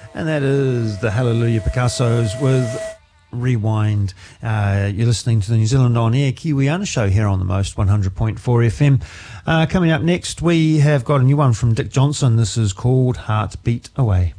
And that is the Hallelujah Picassos with Rewind. You're listening to the New Zealand On Air Kiwiana show here on the Most 100.4 FM. Coming up next, we have got a new one from Dick Johnson. This is called Heartbeat Away.